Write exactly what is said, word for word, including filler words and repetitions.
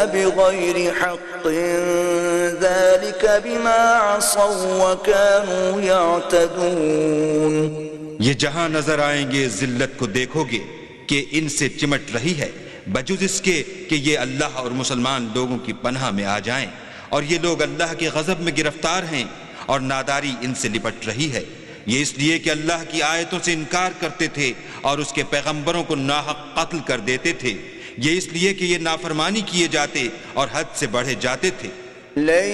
बिगैर हक़्क़िन ज़ालिका बिमा असौ व कानू यअतदून। ये जहां नजर आएंगे जिल्लत को देखोगे कि इनसे चिमट रही है, बजुज इसके कि ये अल्लाह और मुसलमान लोगों की पनाह में आ जाएं, और ये लोग अल्लाह के गजब में गिरफ्तार हैं और नादारी इनसे लिपट रही है। ये इसलिए कि अल्लाह की आयतों से इनकार करते थे और उसके पैगंबरों को नाहक कत्ल कर देते थे। ये इसलिए कि ये नाफरमानी किए जाते और हद से बढ़े जाते थे।